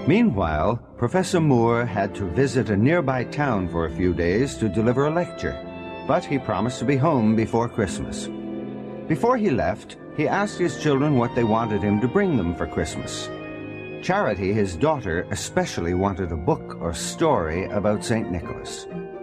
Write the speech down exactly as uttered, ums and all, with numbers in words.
Meanwhile, Professor Moore had to visit a nearby town for a few days to deliver a lecture, but he promised to be home before Christmas. Before he left, he asked his children what they wanted him to bring them for Christmas. Charity, his daughter, especially wanted a book or story about Saint Nicholas.